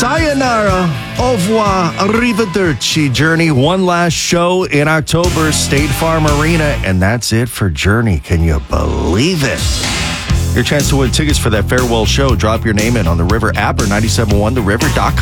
Sayonara, au revoir, arrivederci, Journey. One last show in October, State Farm Arena, and that's it for Journey. Can you believe it? Your chance to win tickets for that farewell show. Drop your name in on the River app or 971theriver.com.